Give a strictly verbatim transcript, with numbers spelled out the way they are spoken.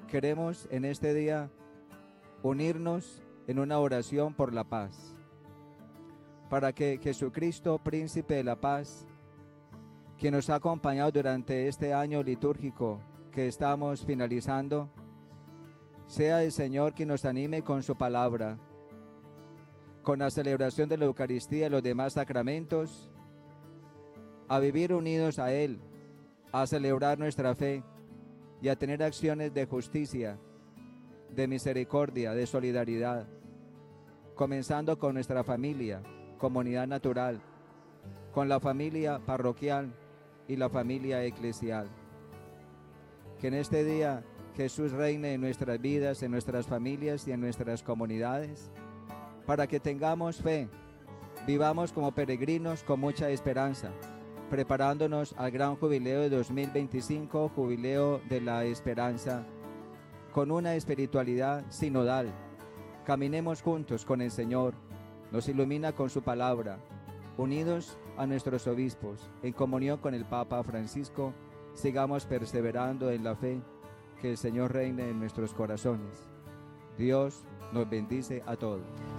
queremos en este día unirnos en una oración por la paz, para que Jesucristo, Príncipe de la Paz, quien nos ha acompañado durante este año litúrgico que estamos finalizando, sea el Señor quien nos anime con su palabra, con la celebración de la Eucaristía y los demás sacramentos, a vivir unidos a Él, a celebrar nuestra fe y a tener acciones de justicia, de misericordia, de solidaridad, comenzando con nuestra familia, comunidad natural, con la familia parroquial y la familia eclesial. Que en este día Jesús reine en nuestras vidas, en nuestras familias y en nuestras comunidades, para que tengamos fe, vivamos como peregrinos con mucha esperanza, preparándonos al gran jubileo de dos mil veinticinco, jubileo de la esperanza, con una espiritualidad sinodal. Caminemos juntos con el Señor, nos ilumina con su palabra, unidos a nuestros obispos, en comunión con el Papa Francisco, sigamos perseverando en la fe, que el Señor reine en nuestros corazones. Dios nos bendice a todos.